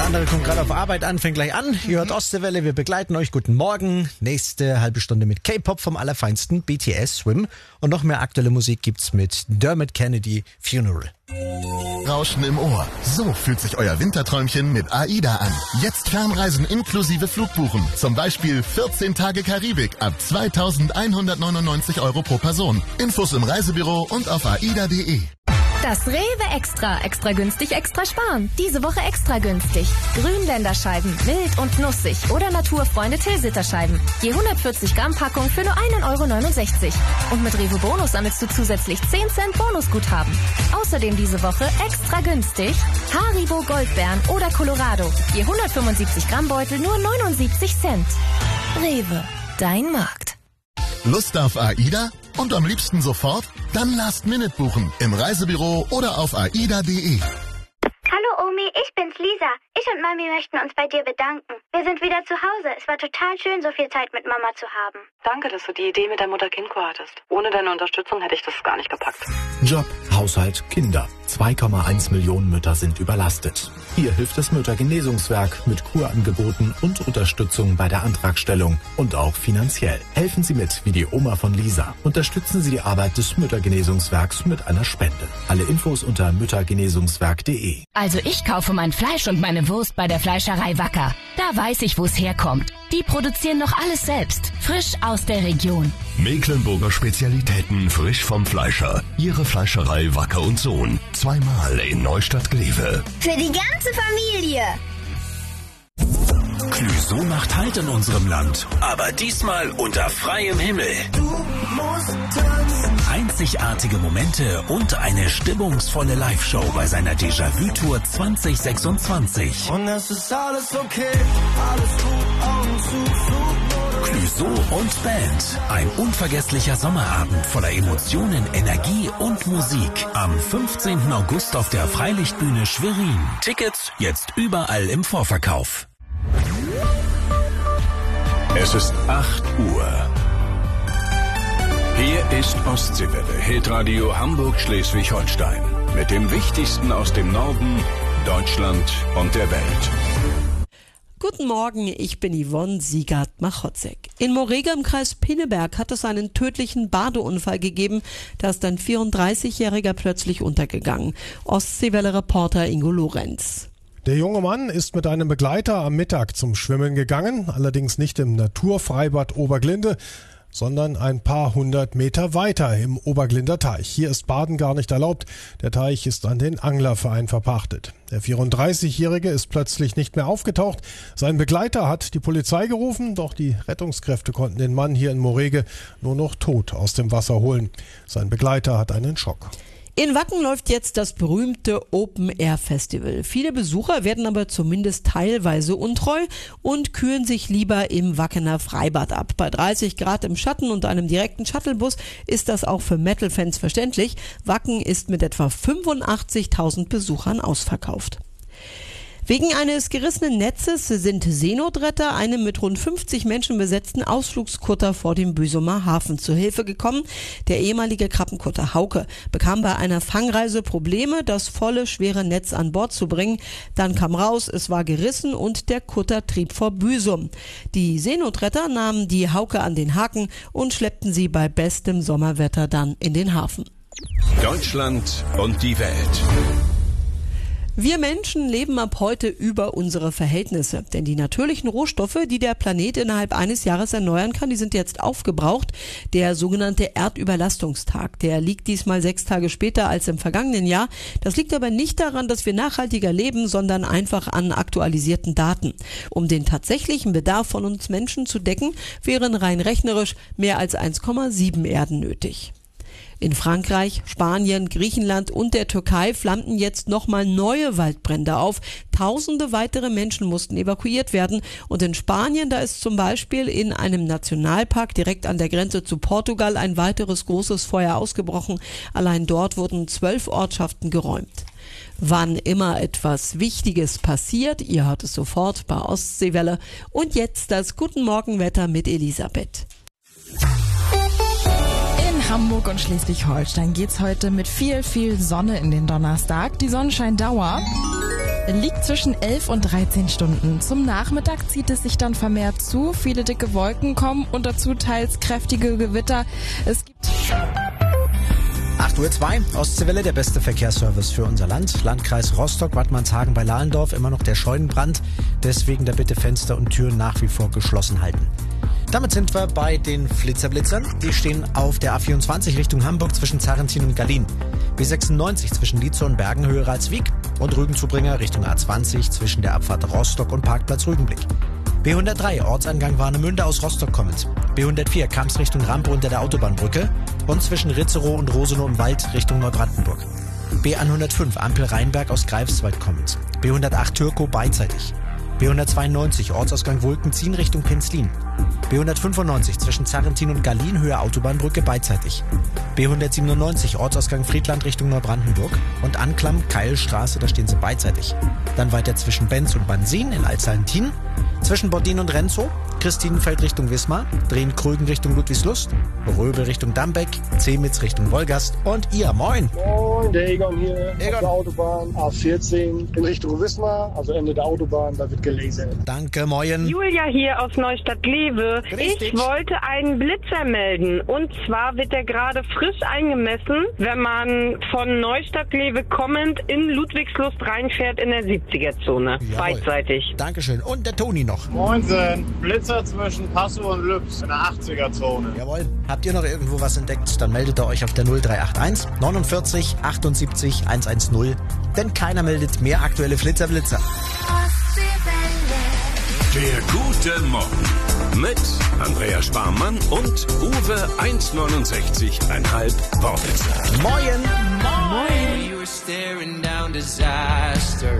andere kommt gerade auf Arbeit an, fängt gleich an. Ihr hört Ostseewelle, wir begleiten euch. Guten Morgen. Nächste halbe Stunde mit K-Pop vom Allerfeinsten, BTS, Swim. Und noch mehr aktuelle Musik gibt's mit Dermot Kennedy, Funeral. Rauschen im Ohr. So fühlt sich euer Winterträumchen mit AIDA an. Jetzt Fernreisen inklusive Flugbuchen. Zum Beispiel 14 Tage Karibik ab 2.199 € pro Person. Infos im Reisebüro und auf aida.de. Das Rewe Extra. Extra günstig, extra sparen. Diese Woche extra günstig. Grünländerscheiben, wild und nussig oder Naturfreunde Tilsiterscheiben. Je 140 Gramm Packung für nur 1,69 €. Und mit Rewe Bonus sammelst du zusätzlich 10 Cent Bonusguthaben. Außerdem diese Woche extra günstig Haribo Goldbeeren oder Colorado. Je 175 Gramm Beutel nur 79 Cent. Rewe, dein Markt. Lust auf AIDA? Und am liebsten sofort? Dann Last Minute buchen. Im Reisebüro oder auf aida.de. Hallo Omi, ich bin's Lisa. Ich und Mami möchten uns bei dir bedanken. Wir sind wieder zu Hause. Es war total schön, so viel Zeit mit Mama zu haben. Danke, dass du die Idee mit der Mutter-Kind-Kur hattest. Ohne deine Unterstützung hätte ich das gar nicht gepackt. Job, Haushalt, Kinder. 2,1 Millionen Mütter sind überlastet. Hier hilft das Müttergenesungswerk mit Kurangeboten und Unterstützung bei der Antragstellung und auch finanziell. Helfen Sie mit, wie die Oma von Lisa. Unterstützen Sie die Arbeit des Müttergenesungswerks mit einer Spende. Alle Infos unter müttergenesungswerk.de. Also ich kaufe mein Fleisch und meine Wurst bei der Fleischerei Wacker. Da weiß ich, wo es herkommt. Die produzieren noch alles selbst. Frisch aus der Region. Mecklenburger Spezialitäten frisch vom Fleischer. Ihre Fleischerei Wacker und Sohn. Zweimal in Neustadt-Glewe. Für die ganze Familie. Clüso macht Halt in unserem Land, aber diesmal unter freiem Himmel. Einzigartige Momente und eine stimmungsvolle Live-Show bei seiner Déjà-vu-Tour 2026. Und es ist alles okay, alles gut, Augen zu, Clüso und Band. Ein unvergesslicher Sommerabend voller Emotionen, Energie und Musik. Am 15. August auf der Freilichtbühne Schwerin. Tickets jetzt überall im Vorverkauf. Es ist 8 Uhr. Hier ist Ostseewelle, Hitradio Hamburg-Schleswig-Holstein. Mit dem Wichtigsten aus dem Norden, Deutschland und der Welt. Guten Morgen, ich bin Yvonne Siegert-Machotzek. In Morega im Kreis Pinneberg hat es einen tödlichen Badeunfall gegeben. Da ist ein 34-Jähriger plötzlich untergegangen. Ostseewelle-Reporter Ingo Lorenz. Der junge Mann ist mit einem Begleiter am Mittag zum Schwimmen gegangen, allerdings nicht im Naturfreibad Oberglinde, sondern ein paar hundert Meter weiter im Oberglinder Teich. Hier ist Baden gar nicht erlaubt. Der Teich ist an den Anglerverein verpachtet. Der 34-Jährige ist plötzlich nicht mehr aufgetaucht. Sein Begleiter hat die Polizei gerufen, doch die Rettungskräfte konnten den Mann hier in Morege nur noch tot aus dem Wasser holen. Sein Begleiter hat einen Schock. In Wacken läuft jetzt das berühmte Open-Air-Festival. Viele Besucher werden aber zumindest teilweise untreu und kühlen sich lieber im Wackener Freibad ab. Bei 30 Grad im Schatten und einem direkten Shuttlebus ist das auch für Metal-Fans verständlich. Wacken ist mit etwa 85.000 Besuchern ausverkauft. Wegen eines gerissenen Netzes sind Seenotretter einem mit rund 50 Menschen besetzten Ausflugskutter vor dem Büsumer Hafen zu Hilfe gekommen. Der ehemalige Krabbenkutter Hauke bekam bei einer Fangreise Probleme, das volle, schwere Netz an Bord zu bringen. Dann kam raus, es war gerissen und der Kutter trieb vor Büsum. Die Seenotretter nahmen die Hauke an den Haken und schleppten sie bei bestem Sommerwetter dann in den Hafen. Deutschland und die Welt. Wir Menschen leben ab heute über unsere Verhältnisse, denn die natürlichen Rohstoffe, die der Planet innerhalb eines Jahres erneuern kann, die sind jetzt aufgebraucht. Der sogenannte Erdüberlastungstag, der liegt diesmal 6 Tage später als im vergangenen Jahr. Das liegt aber nicht daran, dass wir nachhaltiger leben, sondern einfach an aktualisierten Daten. Um den tatsächlichen Bedarf von uns Menschen zu decken, wären rein rechnerisch mehr als 1,7 Erden nötig. In Frankreich, Spanien, Griechenland und der Türkei flammten jetzt nochmal neue Waldbrände auf. Tausende weitere Menschen mussten evakuiert werden. Und in Spanien, da ist zum Beispiel in einem Nationalpark direkt an der Grenze zu Portugal ein weiteres großes Feuer ausgebrochen. Allein dort wurden 12 Ortschaften geräumt. Wann immer etwas Wichtiges passiert, ihr hört es sofort bei Ostseewelle. Und jetzt das Guten Morgenwetter mit Elisabeth. In Hamburg und Schleswig-Holstein geht's heute mit viel Sonne in den Donnerstag. Die Sonnenscheindauer liegt zwischen 11 und 13 Stunden. Zum Nachmittag zieht es sich dann vermehrt zu. Viele dicke Wolken kommen und dazu teils kräftige Gewitter. Es gibt 8:02 Uhr, Ostseewelle, der beste Verkehrsservice für unser Land. Landkreis Rostock, Wattmannshagen bei Lahlendorf, immer noch der Scheunenbrand. Deswegen da bitte Fenster und Türen nach wie vor geschlossen halten. Damit sind wir bei den Flitzerblitzern. Die stehen auf der A24 Richtung Hamburg zwischen Zarrentin und Gallien. B96 zwischen Lietzow und Bergen, Höhe Ralswiek. Und Rügenzubringer Richtung A20 zwischen der Abfahrt Rostock und Parkplatz Rügenblick. B103 Ortsangang Warnemünde aus Rostock kommend. B104 Kamps Richtung Rampe unter der Autobahnbrücke. Und zwischen Ritzerow und Rosenow im Wald Richtung Neubrandenburg. B105 Ampel Rheinberg aus Greifswald kommend. B108 Türkow beidseitig. B192 Ortsausgang Wolkenziehen Richtung Penzlin. B195 zwischen Zarrentin und Gallien Höhe Autobahnbrücke beidseitig. B197 Ortsausgang Friedland Richtung Neubrandenburg und Anklam Keilstraße, da stehen sie beidseitig. Dann weiter zwischen Benz und Bansin in Alzallentin, zwischen Bordin und Renzow, Christinenfeld Richtung Wismar, Drehen-Krögen Richtung Ludwigslust, Röbel Richtung Dambeck, Zemitz Richtung Wolgast und ihr, moin! Moin, der Egon hier auf der Autobahn A14 in Richtung Wismar, also Ende der Autobahn, da wird gelasert. Danke, moin! Julia hier aus Neustadt-Glewe. Ich wollte einen Blitzer melden und zwar wird der gerade frisch eingemessen, wenn man von Neustadt-Glewe kommend in Ludwigslust reinfährt in der 70er-Zone, beidseitig. Dankeschön. Und der Toni noch. Moinsen, Blitzer zwischen Passow und Lübs in der 80er-Zone. Jawohl. Habt ihr noch irgendwo was entdeckt, dann meldet ihr euch auf der 0381 49 78 110, denn keiner meldet mehr aktuelle Flitzerblitzer. Der gute Morgen mit Andrea Sparmann und Uwe 1,69,5 Wortwitzer. Moin! You were staring down disaster.